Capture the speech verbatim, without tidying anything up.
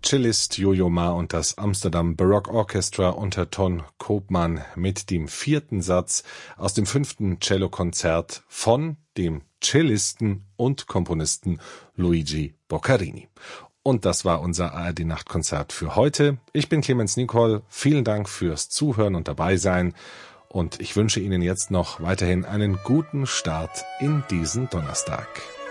Cellist Jojo Ma und das Amsterdam Baroque Orchestra unter Ton Koopman mit dem vierten Satz aus dem fünften Cellokonzert von dem Cellisten und Komponisten Luigi Boccherini. Und das war unser A R D-Nachtkonzert für heute. Ich bin Clemens Nicol. Vielen Dank fürs Zuhören und Dabeisein. Und ich wünsche Ihnen jetzt noch weiterhin einen guten Start in diesen Donnerstag.